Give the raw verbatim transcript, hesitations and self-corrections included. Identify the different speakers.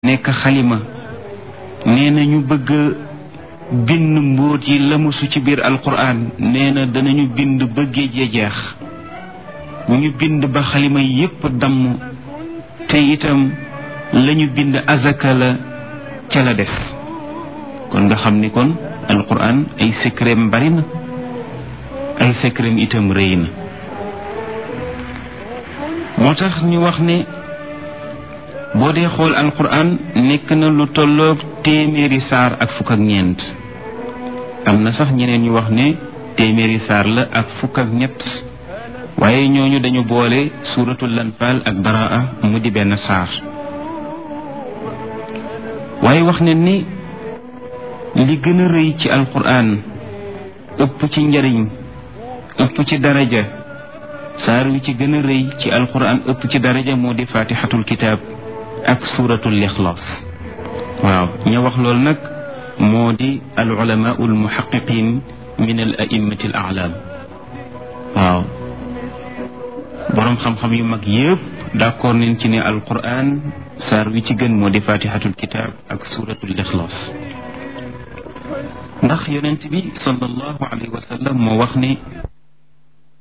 Speaker 1: nekk xalima nee na ñu bëgg bind mbóot yi lamusu ci biir alquran nee na danañu bind ba géej ya jeex ñu bind ba xalima yépp damm te itam lañu bind azaka la ca la def kon nga xam ni kon alquran ay secret bari na ay secret itam rëy na moo tax ñu wax ne boo dee xool alquran nekk na lu tolloog téeméeri saar ak fukk ak ñeent am na sax ñeneen ñu wax ne téeméeri saar la ak fukk ak ñett waaye ñooñu dañu boole suuratul anfaal ak baraa mu di benn saar waaye wax ne ni li gën a rëy ci alquran ëpp ci njariñ ëpp ci daraja saar wi ci gën a rëy ci alquran ëpp ci daraja moo di fatihatul kitaab ak suuratul ixlaas waaw ña wax loolu nag moo di al ulamaa al muhaqiqin min al a'immati al a'lam waaw boroom xam-xam yu mag yëpp d'accord nañ ci ne alquran saar wi ci gën moo di fatihatul kitaab ak suuratul ixlaas ndax yonent bi sallallahu alayhi wa sallam moo wax ne